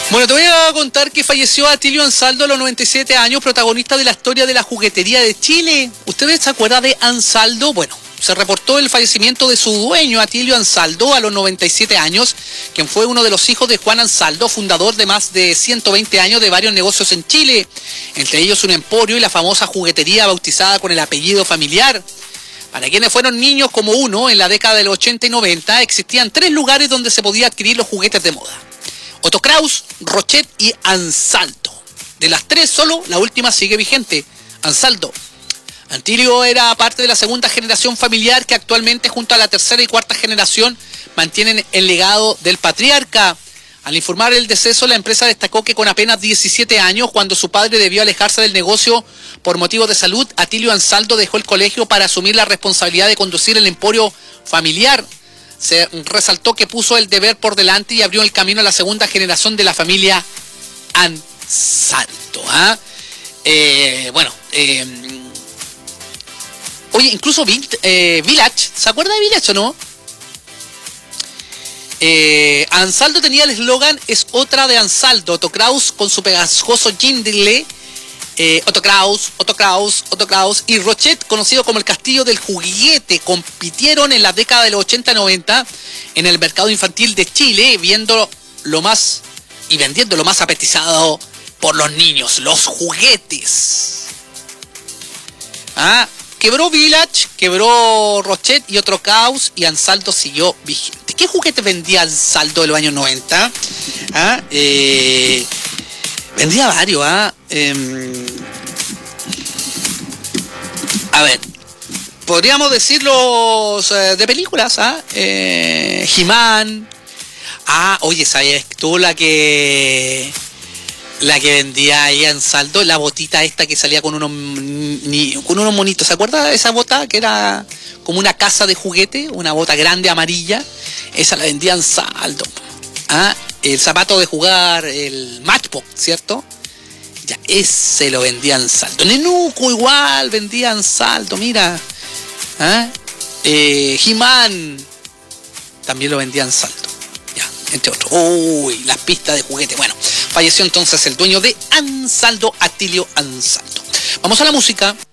Bueno, te voy a contar que falleció Atilio Ansaldo a los 97 años, protagonista de la historia de la juguetería de Chile. ¿Ustedes se acuerdan de Ansaldo? Bueno, se reportó el fallecimiento de su dueño, Atilio Ansaldo, a los 97 años, quien fue uno de los hijos de Juan Ansaldo, fundador de más de 120 años de varios negocios en Chile, entre ellos un emporio y la famosa juguetería bautizada con el apellido familiar. Para quienes fueron niños como uno, en la década del 80 y 90, existían 3 lugares donde se podía adquirir los juguetes de moda: Otto Kraus, Rochet y Ansaldo. De las 3, solo la última sigue vigente, Ansaldo. Atilio era parte de la segunda generación familiar que actualmente, junto a la tercera y cuarta generación, mantienen el legado del patriarca. Al informar el deceso, la empresa destacó que con apenas 17 años, cuando su padre debió alejarse del negocio por motivos de salud, Atilio Ansaldo dejó el colegio para asumir la responsabilidad de conducir el emporio familiar. Se resaltó que puso el deber por delante y abrió el camino a la segunda generación de la familia Ansaldo. Oye, incluso Village, ¿se acuerda de Village o no? Ansaldo tenía el eslogan "es otra de Ansaldo". Otto Kraus con su pegajoso jingle, Otto Kraus, Otto Kraus, Otto Kraus, y Rochet, conocido como el castillo del juguete, compitieron en la década de los 80-90 en el mercado infantil de Chile, vendiendo lo más apetizado por los niños, los juguetes. Quebró Village, quebró Rochet y Otto Kraus, y Ansaldo siguió vigente. ¿Qué juguete vendía Ansaldo en los años 90? Vendía varios. A ver, podríamos decirlos de películas. He-Man. Oye, ¿sabes tú la que vendía ahí Ansaldo? La botita esta que salía con unos monitos. ¿Se acuerda de esa bota que era como una casa de juguete? Una bota grande amarilla. Esa la vendía Ansaldo. El zapato de jugar, el Matchbox, ¿cierto? Ya, ese lo vendía Ansaldo. Nenuco igual vendía Ansaldo, mira. He-Man también lo vendía Ansaldo. Ya, entre otros. Uy, las pistas de juguete. Bueno, falleció entonces el dueño de Ansaldo, Atilio Ansaldo. Vamos a la música.